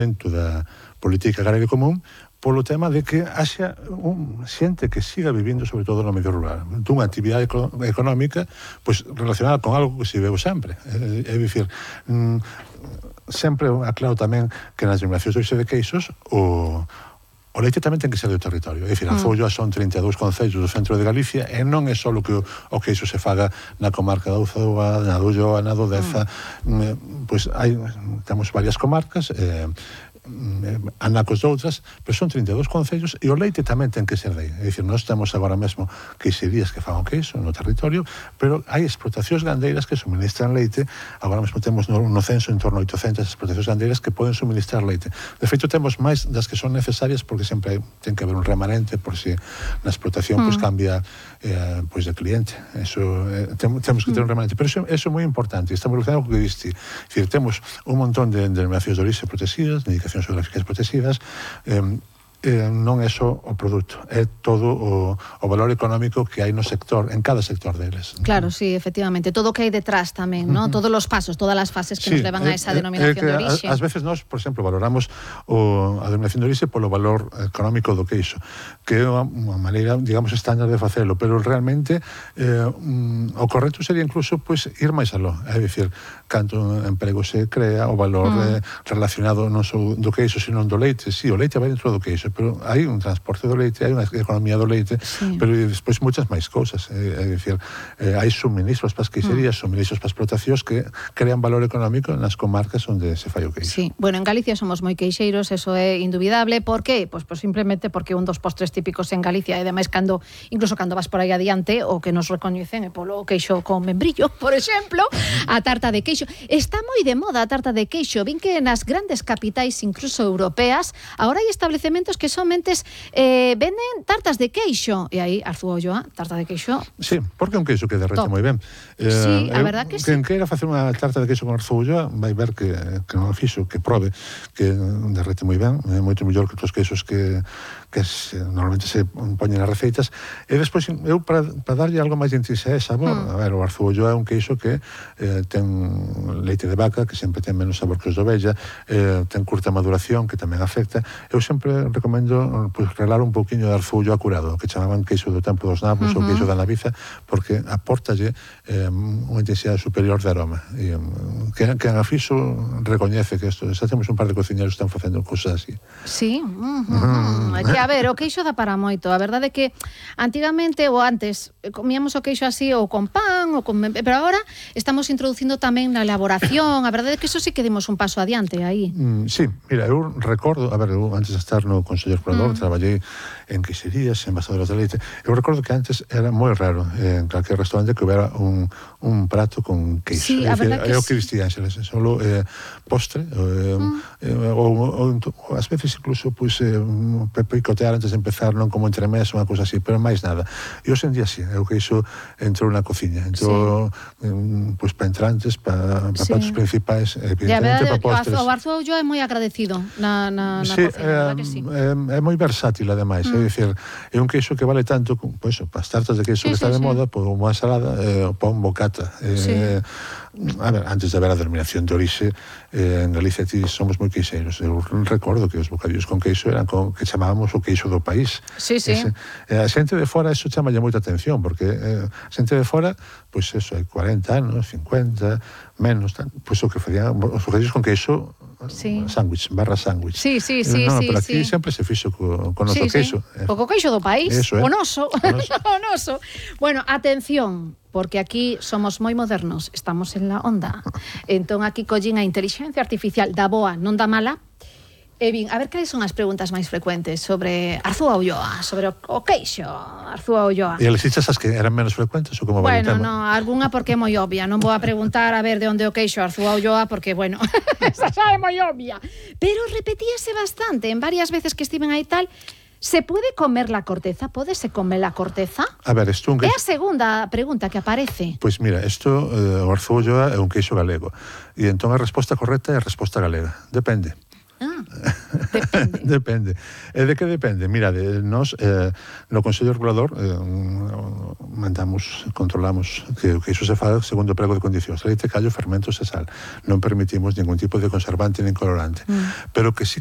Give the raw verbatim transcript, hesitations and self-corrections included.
da política agraria común polo tema de que haxa un xente que siga vivindo sobre todo no medio rural dunha actividade económica pois relacionada con algo que se veu sempre, é dicir, sempre aclaro tamén que nas denominacións de orixe de queixos o O leite tamén ten que ser do territorio. É dicir, a Folloa son trinta e dous concellos do centro de Galicia e non é só que o queixo se faga na comarca da Uzúa, na do Ulloa, na do Deza. Mm. Pois hai, temos varias comarcas, eh, anacos de outras, pero son trinta e dous concellos e o leite tamén ten que ser dai. É dicir, nós temos agora mesmo queixerías que fagan queixo no territorio, pero hai explotacións gandeiras que suministran leite. Agora mesmo temos no, no censo en torno a oitocentas explotacións gandeiras que poden suministrar leite. De feito, temos máis das que son necesarias porque sempre ten que haber un remanente por si na explotación mm. pues, cambia eh, pues, de cliente. Eso, eh, tem, temos que ter un remanente. Pero eso, eso é moi importante. Estamos relacionados con o que diste. É dicir, temos un montón de denominacións de orixe protegidas, de indicacións geográficas protegidas, eh, eh, non é só o produto, é todo o, o valor económico que hai no sector, en cada sector deles. Claro, sí, efectivamente, todo o que hai detrás tamén, ¿no? Uh-huh. Todos os pasos, todas as fases que sí, nos levan a esa denominación eh, eh, de orixe. Ás veces nós, por exemplo, valoramos o, a denominación de orixe polo valor económico do queixo, que é unha maneira, digamos, estándar de facelo, pero realmente eh, um, o correcto sería incluso pues, ir máis aló, é dicir, canto emprego se crea, o valor uh-huh. eh, relacionado non só do queixo, sino do leite. Sí, o leite vai dentro do queixo, pero hai un transporte do leite, hai unha economía do leite, sí. pero despois moitas máis cousas. É dicir, eh, hai suministros para as queixerías, mm. suministros para as explotacións que crean valor económico nas comarcas onde se fai o queixo. Sí, bueno, en Galicia somos moi queixeiros, eso é indubidable. Por qué? Pois pues, pues simplemente porque un dos postres típicos en Galicia, e demais cando, incluso cando vas por aí adiante, o que nos recoñecen é polo queixo con membrillo, por exemplo, a tarta de queixo. Está moi de moda a tarta de queixo. Vin que nas grandes capitais, incluso europeas, agora hai establecementos que somente eh, venden tartas de queixo. E aí, Arzúa Ulloa, tarta de queixo. Sí, porque é un queixo que derrete moi ben. Eh, sí, a verdad que sí. Quen sí. queira facer unha tarta de queixo con Arzúa Ulloa vai ver que, que non o fixo, que prove que derrete moi ben, é moito mellor que outros queixos que, que se, normalmente se poñen nas receitas. E despois, eu, para, para darlle algo máis de intensidade e sabor, mm. a ver, o Arzúa Ulloa é un queixo que eh, ten leite de vaca, que sempre ten menos sabor que os de ovella, eh, ten curta maduración, que tamén afecta. Eu sempre recomendo pues, relar un pouquiño de Arzúa Ulloa curado, que chamaban queixo do tempo dos nabos, uh-huh. ou queixo da naviza, porque aportalle eh, unha intensidade superior de aroma. E, que, que a fixo recoñece que isto, xa temos un par de cociñeros que están facendo cousas así. Sí, uh-huh. uh-huh. É que, a ver, o queixo dá para moito. A verdade é que antigamente ou antes comíamos o queixo así ou con pan, ou con... pero agora estamos introducindo tamén na elaboración. A verdade é que eso sí que dimos un paso adiante aí. Mm, sí, mira, eu recordo, a ver, eu antes de estar no Consello Explorador, mm. traballei en queixerías, en envasadoras de leite. Eu recordo que antes era moi raro en calquer restaurante que houbera un, un prato con queixo. Sí, a verdade que é o que distí Ángeles, solo eh, postre, eh, mm. eh, ou, ou, ou as veces incluso pues, eh, picotear antes de empezar, non como entremés, unha cousa así, pero máis nada. E hoxe en día sí, é o queixo entrou na cociña, entrou sí. eh, pues, para entrantes, para, para sí. platos principais, evidentemente para postres. O Arzúa Ulloa é moi agradecido na, na, na sí, cociña, eh, verdad que sí? É, é moi versátil, ademais, mm. é dicir, é un queixo que vale tanto, pois, pues, para as tartas de queixo sí, que está sí, de sí. moda, por unha ensalada, eh, o pão bocata. Eh, sí. A ver, antes de haber a denominación de orixe, eh, en Galicia ti somos moi queixeiros. Eu recordo que os bocadillos con queixo eran con, que chamábamos o queixo do país. Sí, sí. Ese, eh, a xente de fora, eso chamalle moita atención, porque eh, a xente de fora, pois pues eso, hai cuarenta anos, cincuenta, menos, tan, pois pues, o que facían, os bocadillos con queixo, sí. sándwich, barra sándwich. Sí, sí, sí. No, sí pero aquí sí. sempre se fixo co, con noso sí, queixo. Sí. O co queixo do país, eso, eh? o noso. O noso. Bueno, atención, porque aquí somos moi modernos, estamos en la onda. Entón aquí collín a inteligencia artificial da boa, non da mala. E bin, a ver cales son as preguntas máis frecuentes sobre Arzúa Ulloa, sobre o, o queixo, Arzúa Ulloa. E elixichas as que eran menos frecuentes ou como vai o tema? Bueno, no, algunha porque é moi obvia. Non vou a preguntar a ver de onde o queixo Arzúa Ulloa, porque, bueno, esa xa é moi obvia. Pero repetíase bastante, en varias veces que estiven aí tal. ¿Se puede comer la corteza? ¿Pódese comer la corteza? A ver, isto un queixo... É a segunda pregunta que aparece. Pois pues mira, isto, eh, o Arzúa Ulloa é un queixo galego. E entón a resposta correcta é a resposta galega. Depende. Ah. Depende. Depende. E de que depende? Mira, de nós, eh, no Consello Regulador, eh, mandamos, controlamos que, que iso se fa segundo o prego de condicións. Leite, callo, fermentos e sal. Non permitimos ningún tipo de conservante nin colorante. Mm. Pero que sí